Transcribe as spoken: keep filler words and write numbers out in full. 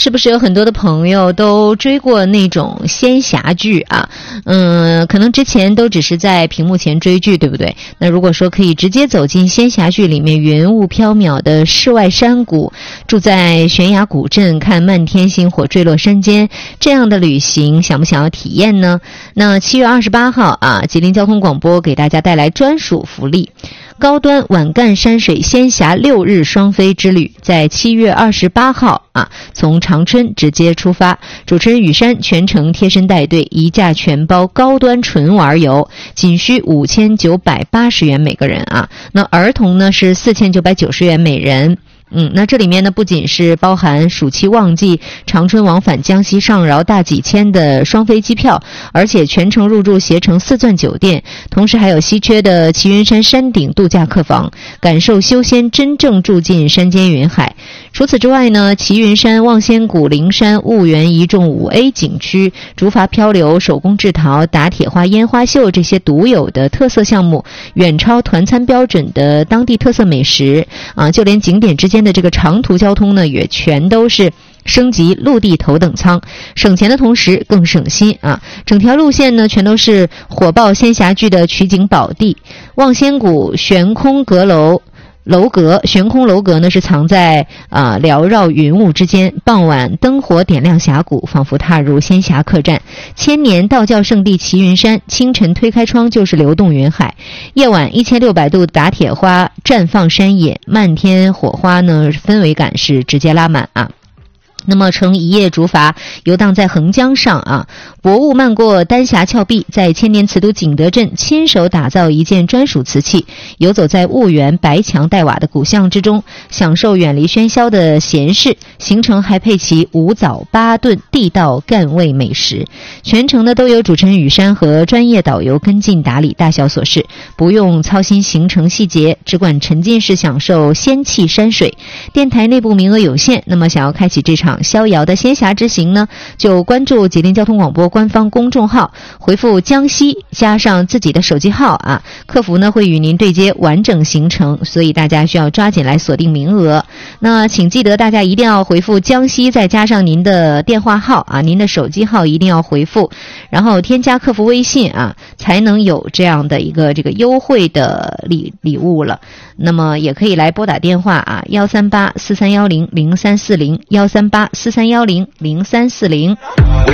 是不是有很多的朋友都追过那种仙侠剧啊？嗯，可能之前都只是在屏幕前追剧，对不对？那如果说可以直接走进仙侠剧里面云雾缥缈的世外山谷，住在悬崖古镇，看漫天星火坠落山间，这样的旅行想不想要体验呢？那七月二十八号啊，吉林交通广播给大家带来专属福利。高端晚干山水仙侠六日双飞之旅，在七月二十八号啊，从长春直接出发，主持人雨山全程贴身带队，一价全包高端纯玩游，仅需五千九百八十元每个人啊。那儿童呢是四千九百九十元每人。嗯，那这里面呢不仅是包含暑期旺季长春往返江西上饶大几千的双飞机票，而且全程入住携程四钻酒店，同时还有稀缺的齐云山山顶度假客房，感受修仙真正住进山间云海。除此之外呢，齐云山、望仙谷、灵山、婺源一众 五 A 景区，竹筏漂流、手工制陶、打铁花、烟花秀这些独有的特色项目，远超团餐标准的当地特色美食啊，就连景点之间的这个长途交通呢，也全都是升级陆地头等舱，省钱的同时更省心啊！整条路线呢，全都是火爆仙侠剧的取景宝地。望仙谷悬空阁楼楼阁，悬空楼阁呢是藏在啊、呃、缭绕云雾之间，傍晚灯火点亮峡谷，仿佛踏入仙侠客栈。千年道教圣地齐云山，清晨推开窗就是流动云海，夜晚一千六百度打铁花绽放山野，漫天火花呢，氛围感是直接拉满啊。那么乘一叶竹筏游荡在横江上啊，薄雾漫过丹霞峭壁，在千年瓷都景德镇亲手打造一件专属瓷器，游走在婺源白墙黛瓦的古巷之中，享受远离喧嚣的闲适。行程还配齐五早八炖地道赣味美食，全程呢都有主持人雨山和专业导游跟进打理大小琐事，不用操心行程细节，只管沉浸式享受仙气山水。电台内部名额有限，那么想要开启这场逍遥的仙侠之行呢，就关注吉林交通广播官方公众号，回复江西加上自己的手机号啊，客服呢会与您对接完整行程，所以大家需要抓紧来锁定名额。那请记得大家一定要回复江西再加上您的电话号啊，您的手机号一定要回复，然后添加客服微信啊，才能有这样的一个这个优惠的礼礼物了。那么也可以来拨打电话啊，幺三八四三幺零零三四零，幺三八四三幺零零三四零。